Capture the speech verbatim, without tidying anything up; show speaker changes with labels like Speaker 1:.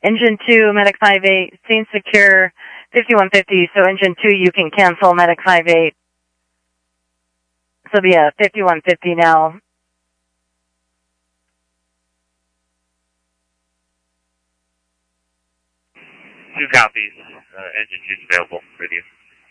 Speaker 1: Engine two, Medic five eight, scene secure, fifty-one fifty, so engine two you can cancel Medic five eight. So it'll be a fifty-one fifty now.
Speaker 2: Two copies. Uh, engine two's available. Radio.